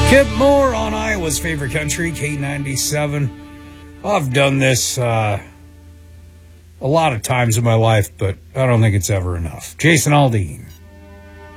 Kip Moore on Iowa's favorite country, K97. I've done this a lot of times in my life, but I don't think it's ever enough. Jason Aldean.